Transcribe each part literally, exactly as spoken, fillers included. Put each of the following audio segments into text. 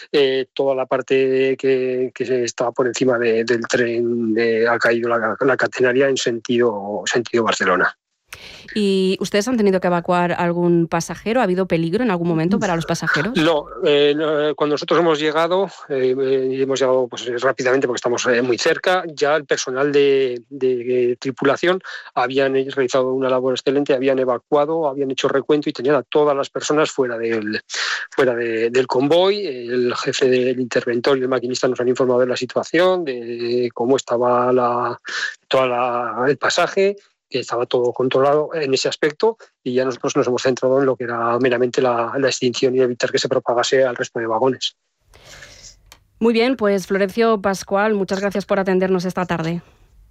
eh, toda la parte que, que está por encima de, del tren de, ha caído la, la catenaria en sentido, sentido Barcelona. ¿Y ustedes han tenido que evacuar algún pasajero? ¿Ha habido peligro en algún momento para los pasajeros? No, eh, no cuando nosotros hemos llegado, eh, eh, hemos llegado pues, rápidamente porque estamos eh, muy cerca, ya el personal de, de, de tripulación habían realizado una labor excelente, habían evacuado, habían hecho recuento y tenían a todas las personas fuera del, fuera de, del convoy. El jefe del interventor y el maquinista nos han informado de la situación, de cómo estaba la, toda la, el pasaje, que estaba todo controlado en ese aspecto, y ya nosotros nos hemos centrado en lo que era meramente la, la extinción y evitar que se propagase al resto de vagones. Muy bien, pues Florencio Pascual, muchas gracias por atendernos esta tarde.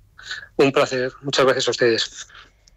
Un placer, muchas gracias a ustedes.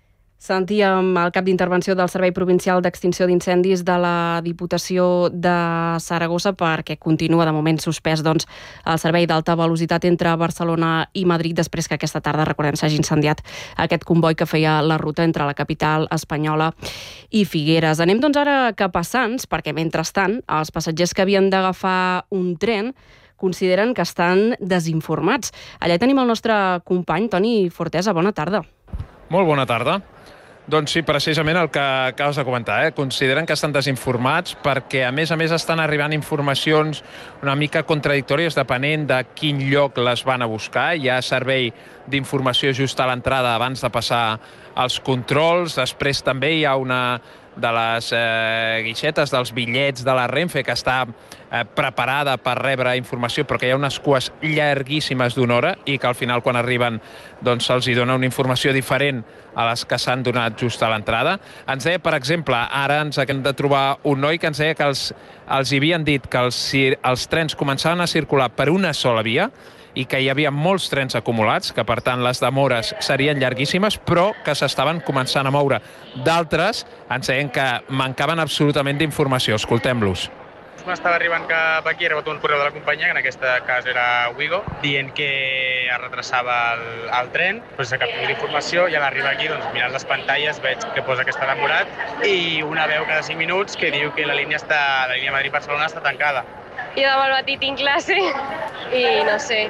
Sentíem el cap d'intervenció del Servei Provincial d'Extinció d'Incendis de la Diputació de Saragossa, perquè continua de moment suspès doncs, el servei d'alta velocitat entre Barcelona i Madrid després que aquesta tarda, recordem, s'hagi incendiat aquest comboi que feia la ruta entre la capital espanyola i Figueres. Anem doncs ara cap a Sants, perquè mentrestant els passatgers que havien d'agafar un tren consideren que estan desinformats. Allà tenim el nostre company Toni Fortesa. Bona tarda. Molt bona tarda. Doncs sí, precisament el que acabes de comentar, eh? Consideren que estan desinformats perquè, a més a més, estan arribant informacions una mica contradictòries depenent de quin lloc les van a buscar. Hi ha servei d'informació just a l'entrada abans de passar els controls. Després també hi ha una de les eh, guixetes dels bitllets de la Renfe que està eh, preparada per rebre informació, però que hi ha unes cues llarguíssimes d'una hora i que al final, quan arriben, doncs se'ls hi dona una informació diferent a les que s'han donat just a l'entrada. Ens deia, per exemple, ara ens hem de trobar un noi que ens deia que els, els havien dit que els, els trens començaven a circular per una sola via i que hi havia molts trens acumulats, que per tant les demores serien llarguíssimes, però que s'estaven començant a moure. D'altres ens deien que mancaven absolutament d'informació. Escoltem-los. M'estava arribant cap aquí, he rebut un correu de la companyia, que en aquest cas era Wigo, dient que es retrasava el, el tren, però sense cap tipus d'informació, i a l'arribar aquí, doncs, mirant les pantalles, veig que posa que està demorat, i una veu cada cinc minuts que diu que la línia, està, la línia Madrid-Barcelona està tancada. Jo demà al matí tinc classe i no sé,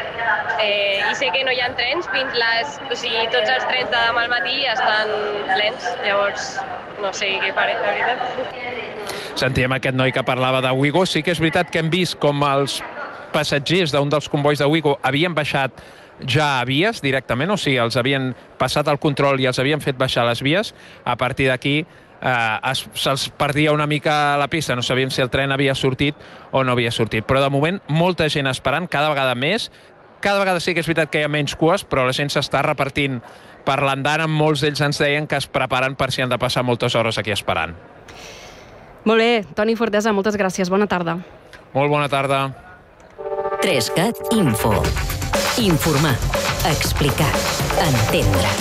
eh, i sé que no hi ha trens fins les... O sigui, tots els trens de demà al matí estan plens, llavors no sé què faré, la veritat. Sentíem aquest noi que parlava de Wigo. Sí que és veritat que hem vist com els passatgers d'un dels convois de Wigo havien baixat ja a vies directament, o sigui, els havien passat el control i els havien fet baixar les vies. A partir d'aquí eh, se'ls perdia una mica la pista, no sabíem si el tren havia sortit o no havia sortit. Però de moment molta gent esperant, cada vegada més. Cada vegada sí que és veritat que hi ha menys cues, però la gent s'està repartint per l'andana. Molts d'ells ens deien que es preparen per si han de passar moltes hores aquí esperant. Molt bé, Toni Fortesa, moltes gràcies. Bona tarda. Molt bona tarda. Trescat Info. Informar, explicar, entendre.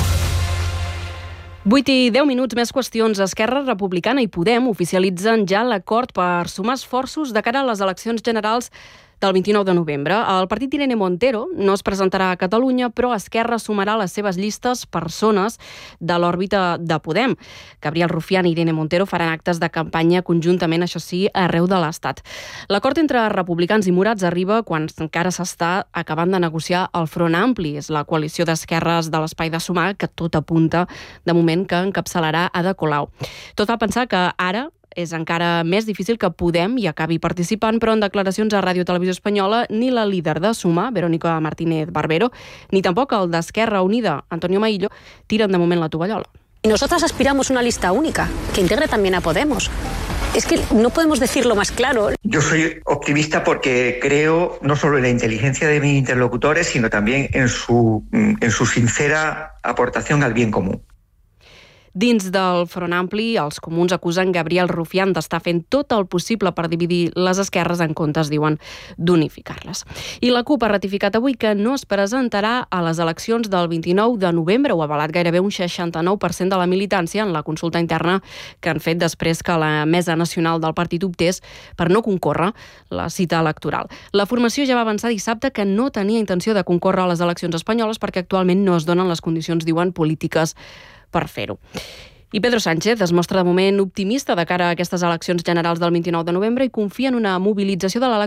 vuit i deu minuts, més qüestions. Esquerra Republicana i Podem oficialitzen ja l'acord per sumar esforços de cara a les eleccions generals del vint-i-nou de novembre. El partit d'Irene Montero no es presentarà a Catalunya, però Esquerra sumarà a les seves llistes persones de l'òrbita de Podem. Gabriel Rufián i Irene Montero faran actes de campanya conjuntament, això sí, arreu de l'Estat. L'acord entre republicans i morats arriba quan encara s'està acabant de negociar el Front Ampli. És la coalició d'esquerres de l'Espai de Sumar que tot apunta, de moment, que encapçalarà Ada Colau. Tot fa pensar que ara és encara més difícil que Podem hi acabi participant, però en declaracions a Ràdio Televisió Espanyola ni la líder de Sumar, Verónica Martínez Barbero, ni tampoc el d'Esquerra Unida, Antonio Maillo, tiren de moment la tovallola. Y nosotras aspiramos a una lista única, que integre también a Podemos. Es que no podemos decirlo más claro. Yo soy optimista porque creo no solo en la inteligencia de mis interlocutores, sino también en su, en su sincera aportación al bien común. Dins del Front Ampli, els comuns acusen Gabriel Rufián d'estar fent tot el possible per dividir les esquerres en comptes, diuen, d'unificar-les. I la CUP ha ratificat avui que no es presentarà a les eleccions del vint-i-nou de novembre. Ho ha avalat gairebé un seixanta-nou per cent de la militància en la consulta interna que han fet després que la Mesa Nacional del partit optés per no concórrer la cita electoral. La formació ja va avançar dissabte que no tenia intenció de concórrer a les eleccions espanyoles perquè actualment no es donen les condicions, diuen, polítiques per fer-ho. I Pedro Sánchez es mostra de moment optimista de cara a aquestes eleccions generals del vint-i-nou de novembre i confia en una mobilització de l'electorat